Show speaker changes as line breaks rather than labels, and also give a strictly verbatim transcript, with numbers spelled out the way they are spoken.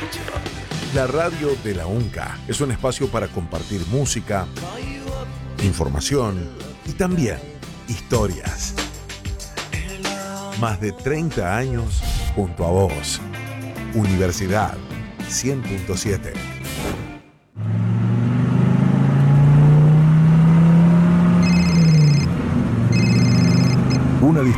La radio de la UNCA es un espacio para compartir música, información y también historias. Más de treinta años junto a vos. Universidad cien punto siete.